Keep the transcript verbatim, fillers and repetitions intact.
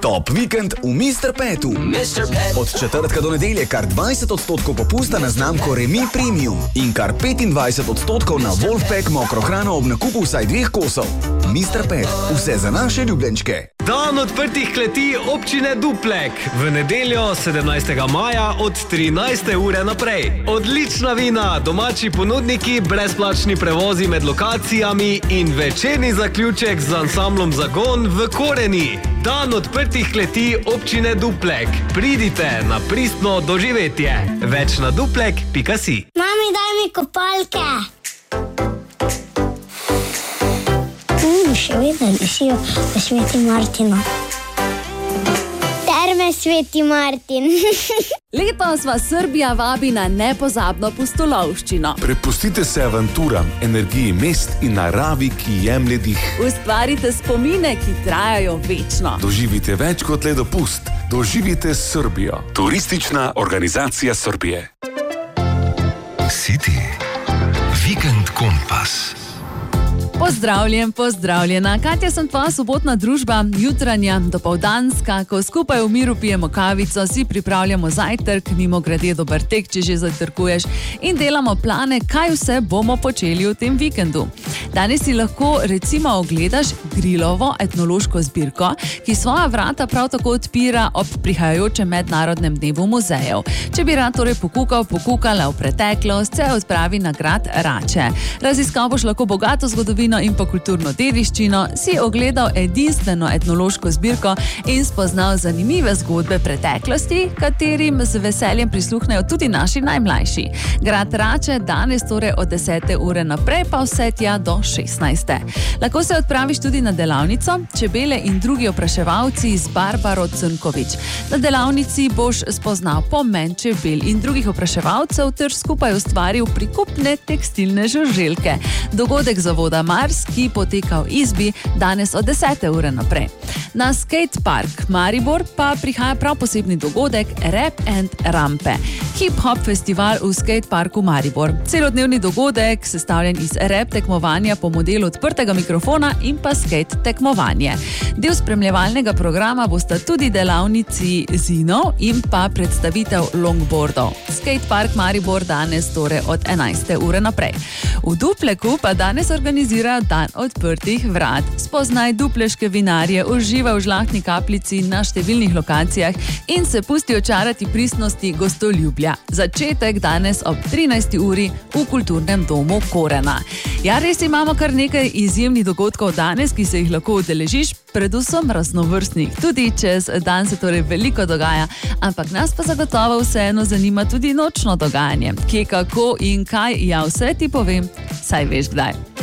Top vikend v mister Petu. mister Pet. Od četrtka do nedelje kar dvajset odstotkov popusta na znamko Remi Premium in kar petindvajset odstotkov na Wolfpack mokro hrano ob nakupu vsaj dveh kosov. mister Pet. Vse za naše ljubljenčke. Dan odprtih kleti občine Duplek. V nedeljo sedemnajstega maja od trinajste ure naprej. Odlična vina, domači ponudniki, brezplačni prevozi med lokacijami in večerni zaključek z ansamblom Zagon v Koreni. Dan odprtih kleti občine Duplek. Pridite na pristno doživetje. Več na duplek pika si. Mami, daj mi kopalke. Mm, še vedno lisijo v Sveti Martinu. Terme Sveti Martin. Letos vas Srbija vabi na nepozabno pustolovščino. Prepustite se avanturam, energiji mest in naravi, ki jemlje dih. Ustvarite spomine, ki trajajo večno. Doživite več kot le dopust. Doživite Srbijo. Turistična organizacija Srbije. City. Vikend kompas. Pozdravljen, pozdravljena. Katja sem tvoja sobotna družba, jutranja, dopoldanska, ko skupaj v miru pijemo kavico, si pripravljamo zajtrk, mimo grede dober tek, če že zajtrkuješ, in delamo plane, kaj vse bomo počeli v tem vikendu. Danes si lahko recimo ogledaš Grilovo etnološko zbirko, ki svoja vrata prav tako odpira ob prihajajočem mednarodnem dnevu muzejev. Če bi rad torej pokukal, pokukala v preteklost, se odpravi na grad Rače. Raziskal boš lahko bogato zgodovino in pa kulturno dediščino, si ogledal edinstveno etnološko zbirko in spoznal zanimive zgodbe preteklosti, katerim z veseljem prisluhnejo tudi naši najmlajši. Grad Rače danes torej od desete ure naprej, pa vse tja do šestnajste. Lahko se odpraviš tudi na delavnico Čebele in drugi opraševalci z Barbaro Crnkovič. Na delavnici boš spoznal pomen čebel in drugih opraševalcev ter skupaj ustvaril prikupne tekstilne žuželke. Dogodek zavoda Mars, ki poteka v izbi danes od desete ure naprej. Na Skate Park Maribor pa prihaja prav posebni dogodek Rap and Rampe. Hip-hop festival v Skate Parku Maribor. Celodnevni dogodek sestavljen iz rap tekmovanja po modelu odprtega mikrofona in pa skate tekmovanje. Del spremljevalnega programa bosta tudi delavnici zinov in pa predstavitev longboardov. Skate Park Maribor danes torej od enajste ure naprej. V Dupleku pa danes organizirajo dan odprtih vrat. Spoznaj dupleške vinarje, uživaj v žlahtni kapljici na številnih lokacijah in se pusti očarati pristnosti gostoljubja. Začetek danes ob trinajsti uri v kulturnem domu Korena. Ja, res imamo kar nekaj izjemnih dogodkov danes, ki se jih lahko udeležiš, predvsem raznovrstnih. Tudi čez dan se torej veliko dogaja, ampak nas pa zagotovo vseeno zanima tudi nočno dogajanje. Kje, kako in kaj, ja, vse ti povem, saj veš kdaj.